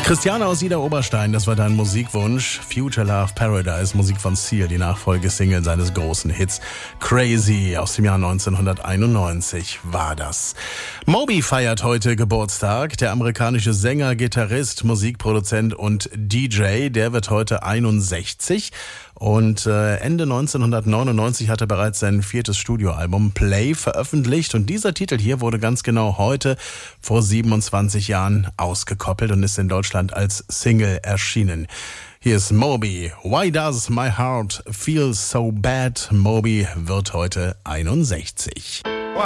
Christiane aus Ida Oberstein, das war dein Musikwunsch. Future Love Paradise, Musik von Seal, die Nachfolgesingle seines großen Hits Crazy aus dem Jahr 1991 war das. Moby feiert heute Geburtstag. Der amerikanische Sänger, Gitarrist, Musikproduzent und DJ, der wird heute 61. Und Ende 1999 hat er bereits sein 4. Studioalbum Play veröffentlicht. Und dieser Titel hier wurde ganz genau heute vor 27 Jahren ausgekoppelt und ist in Deutschland als Single erschienen. Hier ist Moby. Why does my heart feel so bad? Moby wird heute 61.